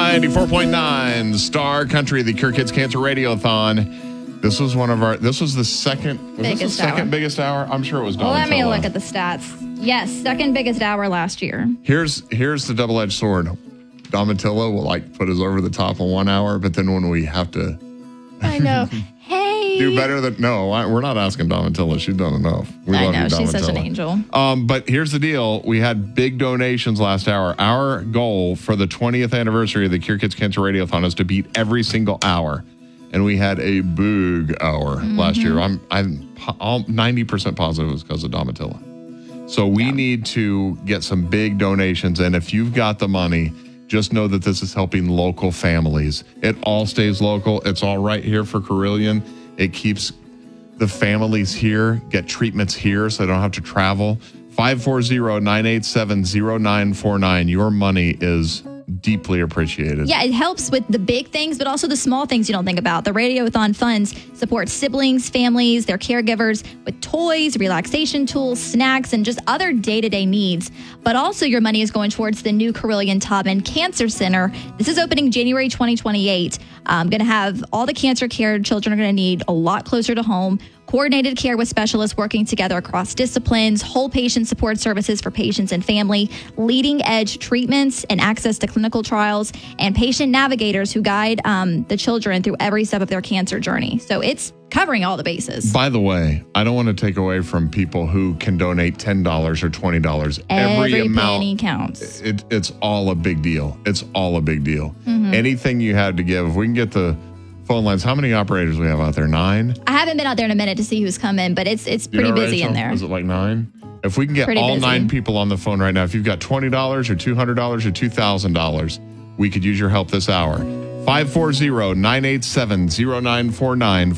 94.9 Star Country, the Cure Kids Cancer Radiothon. This was the second biggest hour. I'm sure it was Domitilla. Let me look at the stats. Yes, second biggest hour last year. Here's the double-edged sword. Domitilla will put us over the top in 1 hour, but then when we have to I know. Hey. do better than we're not asking Domitilla. She's done enough. I know, she's such an angel. But here's the deal. We had big donations last hour. Our goal for the 20th anniversary of the Cure Kids Cancer Radiothon is to beat every single hour. And we had a big hour last year. I'm 90% positive it was because of Domitilla. So we need to get some big donations. And if you've got the money, just know that this is helping local families. It all stays local. It's all right here for Carilion. It keeps the families here, get treatments here so they don't have to travel. 540-987-0949. Your money is deeply appreciated. Yeah, it helps with the big things, but also the small things you don't think about. The Radiothon funds support siblings, families, their caregivers with toys, relaxation tools, snacks, and just other day-to-day needs. But also your money is going towards the new Carilion Taubman Cancer Center. This is opening January 2028. Going to have all the cancer care children are going to need a lot closer to home. Coordinated care with specialists working together across disciplines, whole patient support services for patients and family, leading edge treatments and access to clinical trials, and patient navigators who guide the children through every step of their cancer journey. So it's covering all the bases. By the way, I don't want to take away from people who can donate $10 or $20. Every amount penny counts. It's all a big deal. It's all a big deal. Anything you have to give, if we can get the phone lines. How many operators we have out there? 9? I haven't been out there in a minute to see who's coming, but it's pretty busy Rachel? in there. Is it like 9? If we can get Pretty all busy. 9 people on the phone right now, if you've got $20 or $200 or $2,000, we could use your help this hour. 540-987-0949.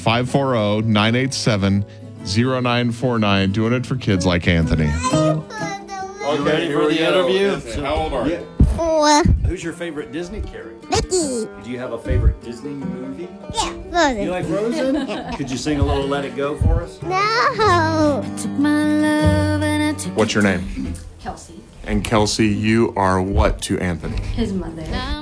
540-987-0949. Doing it for kids like Anthony. You ready for the interview? How old are you? 4. Who's your favorite Disney character? Mickey. Do you have a favorite Disney movie? Yeah, Frozen. You like Frozen? Could you sing a little Let It Go for us? No. What's your name? Kelsey, And Kelsey, you are what to Anthony? his mother.